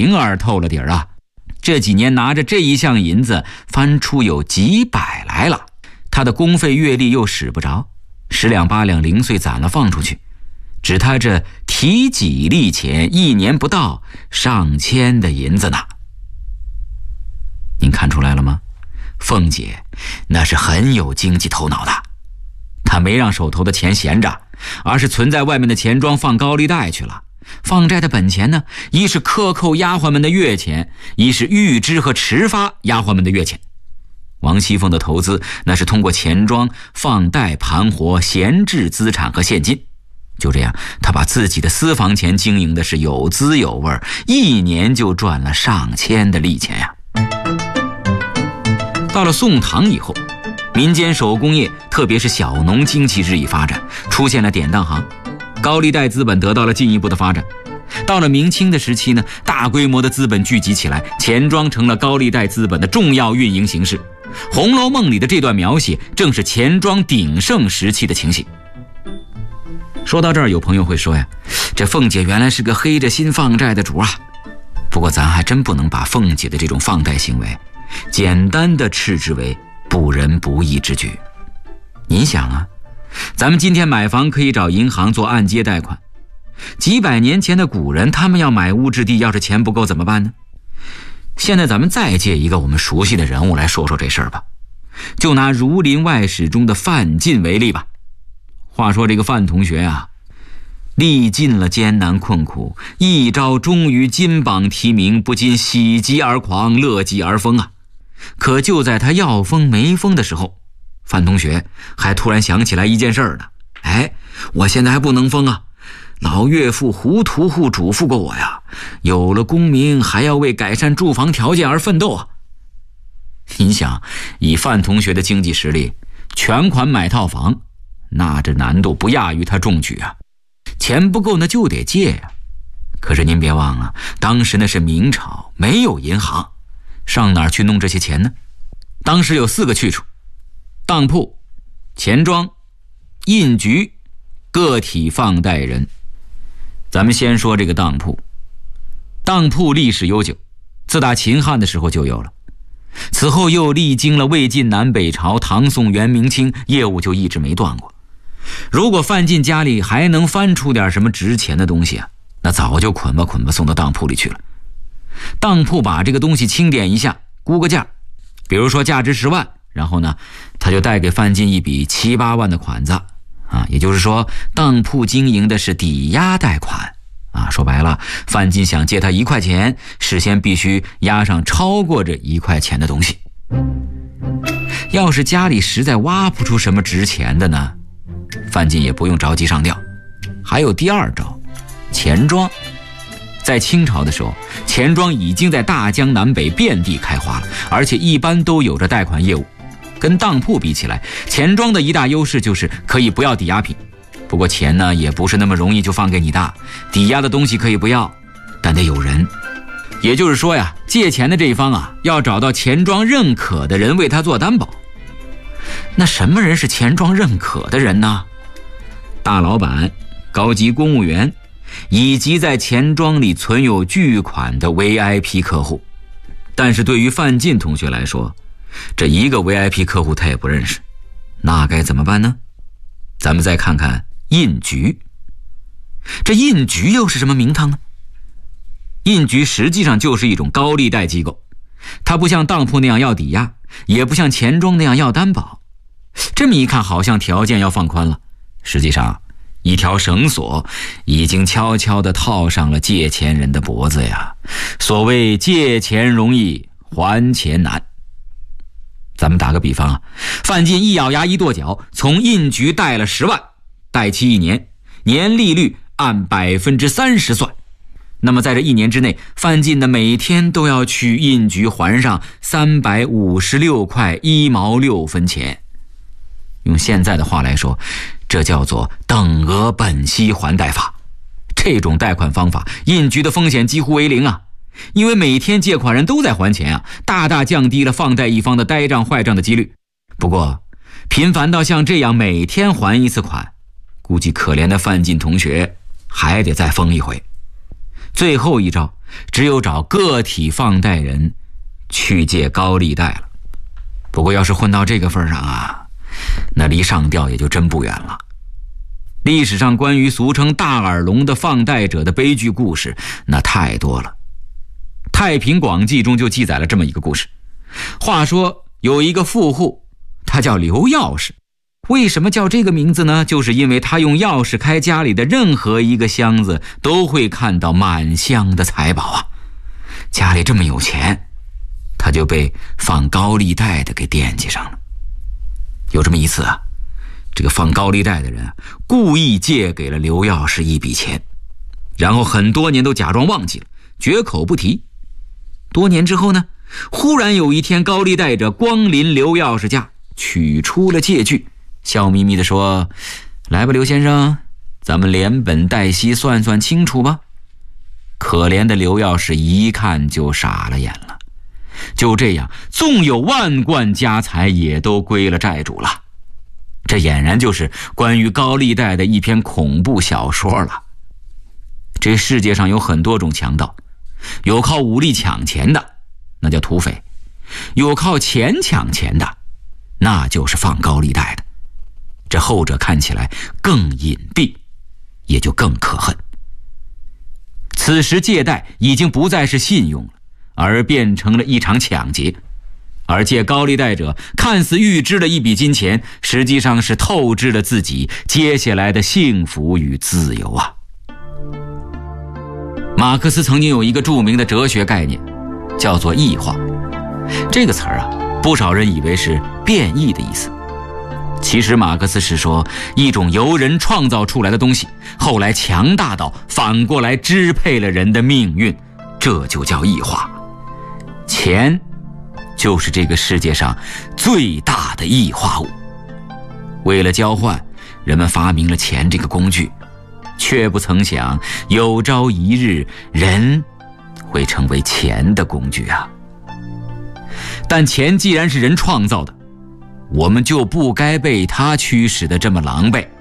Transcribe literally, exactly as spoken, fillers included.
平儿透了底儿啊。这几年拿着这一项银子翻出有几百来了，他的公费月例又使不着，十两八两零碎攒了放出去，只他这提几利钱，一年不到上千的银子呢。您看出来了吗？凤姐那是很有经济头脑的，她没让手头的钱闲着，而是存在外面的钱庄放高利贷去了。放债的本钱呢，一是克扣丫鬟们的月钱，一是预支和迟发丫鬟们的月钱。王熙凤的投资那是通过钱庄放贷盘活闲置资产和现金，就这样她把自己的私房钱经营的是有滋有味，一年就赚了上千的利钱呀。到了宋唐以后，民间手工业特别是小农经济日益发展，出现了典当行，高利贷资本得到了进一步的发展。到了明清的时期呢，大规模的资本聚集起来，钱庄成了高利贷资本的重要运营形式。《红楼梦》里的这段描写正是钱庄鼎盛时期的情形。说到这儿，有朋友会说呀，这凤姐原来是个黑着心放债的主啊。不过咱还真不能把凤姐的这种放贷行为简单的斥之为不仁不义之举。您想啊，咱们今天买房可以找银行做按揭贷款，几百年前的古人他们要买屋置地，要是钱不够怎么办呢？现在咱们再借一个我们熟悉的人物来说说这事儿吧，就拿《儒林外史》中的范进为例吧。话说这个范同学啊，历尽了艰难困苦，一朝终于金榜题名，不禁喜极而狂，乐极而疯啊。可就在他要疯没疯的时候，范同学还突然想起来一件事儿呢。哎，我现在还不能疯啊，老岳父胡屠户嘱咐过我呀，有了功名还要为改善住房条件而奋斗啊。您想，以范同学的经济实力，全款买套房，那这难度不亚于他中举啊。钱不够那就得借呀。可是您别忘了，当时那是明朝，没有银行，上哪儿去弄这些钱呢？当时有四个去处：当铺、钱庄、印局、个体放贷人。咱们先说这个当铺。当铺历史悠久，自打秦汉的时候就有了，此后又历经了魏晋南北朝、唐宋元明清，业务就一直没断过。如果范进家里还能翻出点什么值钱的东西啊，那早就捆吧捆吧送到当铺里去了。当铺把这个东西清点一下，估个价，比如说价值十万，然后呢他就贷给范进一笔七八万的款子啊，也就是说当铺经营的是抵押贷款啊。说白了，范进想借他一块钱，事先必须押上超过这一块钱的东西。要是家里实在挖不出什么值钱的呢，范进也不用着急上吊，还有第二招，钱庄。在清朝的时候，钱庄已经在大江南北遍地开花了，而且一般都有着贷款业务。跟当铺比起来，钱庄的一大优势就是可以不要抵押品。不过钱呢，也不是那么容易就放给你的，抵押的东西可以不要，但得有人。也就是说呀，借钱的这一方啊，要找到钱庄认可的人为他做担保。那什么人是钱庄认可的人呢？大老板、高级公务员，以及在钱庄里存有巨款的 V I P 客户。但是对于范进同学来说，这一个 V I P 客户他也不认识，那该怎么办呢？咱们再看看印局。这印局又是什么名堂呢？印局实际上就是一种高利贷机构，它不像当铺那样要抵押，也不像钱庄那样要担保。这么一看，好像条件要放宽了，实际上一条绳索已经悄悄地套上了借钱人的脖子呀。所谓借钱容易还钱难。咱们打个比方啊，范进一咬牙一跺脚，从印局贷了十万，贷期一年，年利率按百分之三十算。那么在这一年之内，范进的每天都要去印局还上三百五十六块一毛六分钱。用现在的话来说，这叫做等额本息还贷法。这种贷款方法，印局的风险几乎为零啊，因为每天借款人都在还钱啊，大大降低了放贷一方的呆账坏账的几率。不过频繁到像这样每天还一次款，估计可怜的范进同学还得再疯一回。最后一招只有找个体放贷人去借高利贷了。不过要是混到这个份上啊，那离上吊也就真不远了。历史上关于俗称大耳窿的放贷者的悲剧故事那太多了。太平广记中就记载了这么一个故事。话说有一个富户，他叫刘钥匙。为什么叫这个名字呢？就是因为他用钥匙开家里的任何一个箱子，都会看到满箱的财宝啊。家里这么有钱，他就被放高利贷的给惦记上了。有这么一次啊，这个放高利贷的人啊，故意借给了刘钥匙一笔钱，然后很多年都假装忘记了，绝口不提。多年之后呢，忽然有一天，高利贷者光临刘钥匙家，取出了借据，笑眯眯地说：“来吧，刘先生，咱们连本带息算算清楚吧。”可怜的刘钥匙一看就傻了眼了。就这样，纵有万贯家财，也都归了债主了。这俨然就是关于高利贷的一篇恐怖小说了。这世界上有很多种强盗，有靠武力抢钱的，那叫土匪；有靠钱抢钱的，那就是放高利贷的。这后者看起来更隐蔽，也就更可恨。此时借贷已经不再是信用了，而变成了一场抢劫。而借高利贷者看似预支了一笔金钱，实际上是透支了自己接下来的幸福与自由啊。马克思曾经有一个著名的哲学概念，叫做异化。这个词儿啊，不少人以为是变异的意思。其实马克思是说，一种由人创造出来的东西，后来强大到反过来支配了人的命运，这就叫异化。钱就是这个世界上最大的异化物。为了交换，人们发明了钱这个工具，却不曾想有朝一日人会成为钱的工具啊。但钱既然是人创造的，我们就不该被它驱使的这么狼狈。